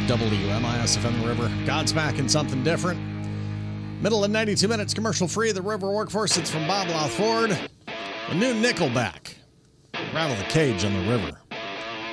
WMIS FM The River. Godsmack and something different. Middle of 92 minutes, commercial free. The River Workforce. It's from Bob Loth Ford. The new Nickelback. Rattle the cage on the river.